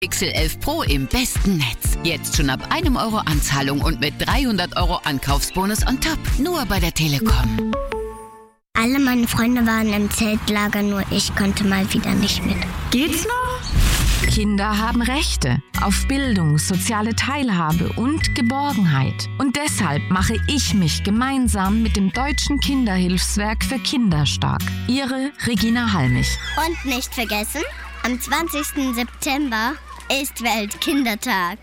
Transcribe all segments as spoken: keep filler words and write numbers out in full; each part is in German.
Pixel elf Pro im besten Netz. Jetzt schon ab einem Euro Anzahlung und mit dreihundert Euro Ankaufsbonus on top. Nur bei der Telekom. Alle meine Freunde waren im Zeltlager, nur ich konnte mal wieder nicht mit. Geht's noch? Kinder haben Rechte auf Bildung, soziale Teilhabe und Geborgenheit. Und deshalb mache ich mich gemeinsam mit dem Deutschen Kinderhilfswerk für Kinder stark. Ihre Regina Halmich. Und nicht vergessen, am zwanzigsten September ist Weltkindertag.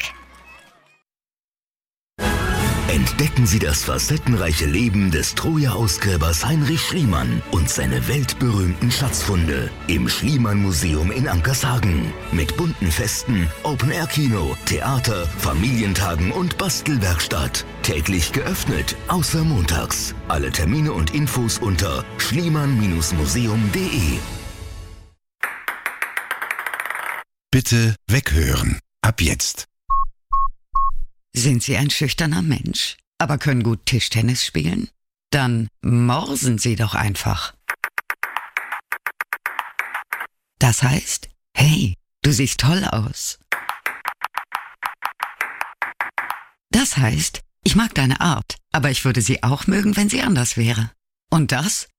Entdecken Sie das facettenreiche Leben des Troja-Ausgräbers Heinrich Schliemann und seine weltberühmten Schatzfunde im Schliemann-Museum in Ankershagen. Mit bunten Festen, Open-Air-Kino, Theater, Familientagen und Bastelwerkstatt. Täglich geöffnet, außer montags. Alle Termine und Infos unter schliemann museum punkt de. Bitte weghören. Ab jetzt. Sind Sie ein schüchterner Mensch, aber können gut Tischtennis spielen? Dann morsen Sie doch einfach. Das heißt, hey, du siehst toll aus. Das heißt, ich mag deine Art, aber ich würde sie auch mögen, wenn sie anders wäre. Und das?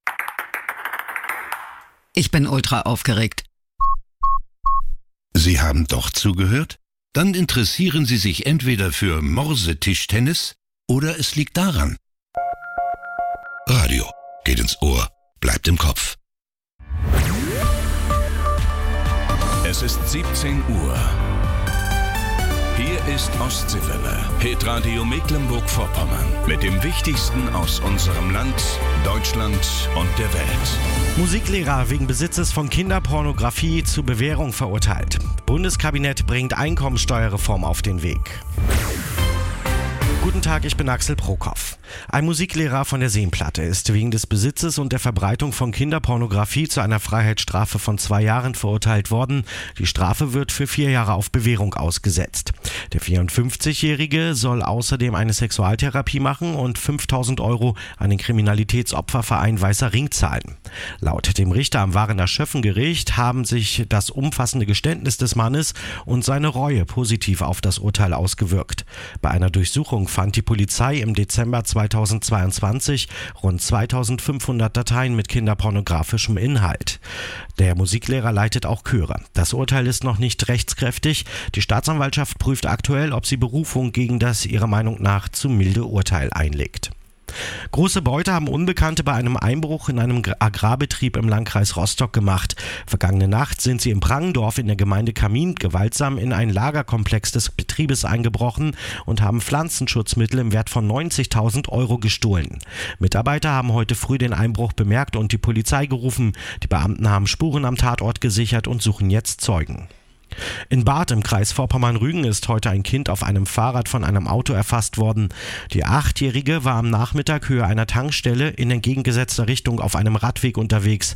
Ich bin ultra aufgeregt. Sie haben doch zugehört? Dann interessieren Sie sich entweder für Morsetischtennis oder es liegt daran. Radio geht ins Ohr, bleibt im Kopf. Es ist siebzehn Uhr. Hier ist Ostseewelle, Hitradio Mecklenburg-Vorpommern mit dem Wichtigsten aus unserem Land, Deutschland und der Welt. Musiklehrer wegen Besitzes von Kinderpornografie zu Bewährung verurteilt. Bundeskabinett bringt Einkommensteuerreform auf den Weg. Guten Tag, ich bin Axel Prokop. Ein Musiklehrer von der Seenplatte ist wegen des Besitzes und der Verbreitung von Kinderpornografie zu einer Freiheitsstrafe von zwei Jahren verurteilt worden. Die Strafe wird für vier Jahre auf Bewährung ausgesetzt. Der vierundfünfzigjährige soll außerdem eine Sexualtherapie machen und fünftausend Euro an den Kriminalitätsopferverein Weißer Ring zahlen. Laut dem Richter am Waarener Schöffengericht haben sich das umfassende Geständnis des Mannes und seine Reue positiv auf das Urteil ausgewirkt. Bei einer Durchsuchung fand die Polizei im Dezember zweitausendzweiundzwanzig rund zweitausendfünfhundert Dateien mit kinderpornografischem Inhalt. Der Musiklehrer leitet auch Chöre. Das Urteil ist noch nicht rechtskräftig. Die Staatsanwaltschaft prüft aktuell, ob sie Berufung gegen das ihrer Meinung nach zu milde Urteil einlegt. Große Beute haben Unbekannte bei einem Einbruch in einem Agrarbetrieb im Landkreis Rostock gemacht. Vergangene Nacht sind sie im Prangendorf in der Gemeinde Kamin gewaltsam in einen Lagerkomplex des Betriebes eingebrochen und haben Pflanzenschutzmittel im Wert von neunzigtausend Euro gestohlen. Mitarbeiter haben heute früh den Einbruch bemerkt und die Polizei gerufen. Die Beamten haben Spuren am Tatort gesichert und suchen jetzt Zeugen. In Barth im Kreis Vorpommern-Rügen ist heute ein Kind auf einem Fahrrad von einem Auto erfasst worden. Die Achtjährige war am Nachmittag Höhe einer Tankstelle in entgegengesetzter Richtung auf einem Radweg unterwegs.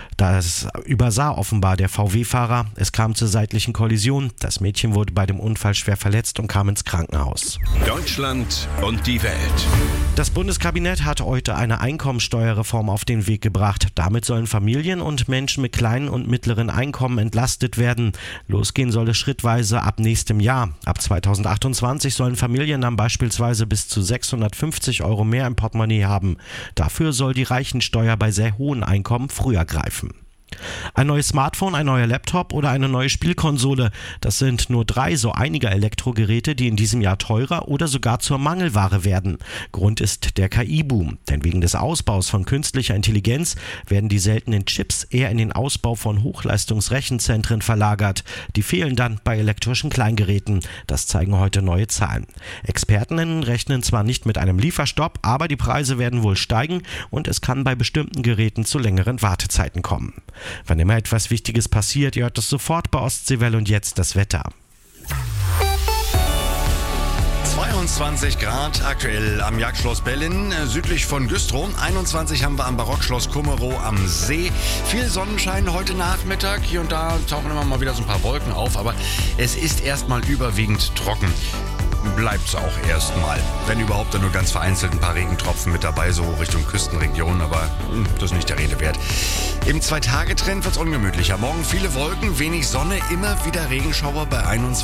Das übersah offenbar der V W-Fahrer. Es kam zur seitlichen Kollision. Das Mädchen wurde bei dem Unfall schwer verletzt und kam ins Krankenhaus. Deutschland und die Welt. Das Bundeskabinett hat heute eine Einkommensteuerreform auf den Weg gebracht. Damit sollen Familien und Menschen mit kleinen und mittleren Einkommen entlastet werden. Losgehen soll es schrittweise ab nächstem Jahr. Ab zweitausendachtundzwanzig sollen Familien dann beispielsweise bis zu sechshundertfünfzig Euro mehr im Portemonnaie haben. Dafür soll die Reichensteuer bei sehr hohen Einkommen früher greifen. Ein neues Smartphone, ein neuer Laptop oder eine neue Spielkonsole. Das sind nur drei so einiger Elektrogeräte, die in diesem Jahr teurer oder sogar zur Mangelware werden. Grund ist der K I-Boom. Denn wegen des Ausbaus von künstlicher Intelligenz werden die seltenen Chips eher in den Ausbau von Hochleistungsrechenzentren verlagert. Die fehlen dann bei elektrischen Kleingeräten. Das zeigen heute neue Zahlen. Experten rechnen zwar nicht mit einem Lieferstopp, aber die Preise werden wohl steigen und es kann bei bestimmten Geräten zu längeren Wartezeiten kommen. Wann immer etwas Wichtiges passiert, ihr hört es sofort bei Ostseewelle und jetzt das Wetter. zweiundzwanzig Grad aktuell am Jagdschloss Bellin, südlich von Güstrow. einundzwanzig haben wir am Barockschloss Kummerow am See. Viel Sonnenschein heute Nachmittag. Hier und da tauchen immer mal wieder so ein paar Wolken auf, aber es ist erstmal überwiegend trocken. bleibt es auch erstmal. Wenn überhaupt, dann nur ganz vereinzelt ein paar Regentropfen mit dabei, so Richtung Küstenregion, aber hm, das ist nicht der Rede wert. Im Zwei-Tage-Trend wird es ungemütlicher. Morgen viele Wolken, wenig Sonne, immer wieder Regenschauer bei einundzwanzig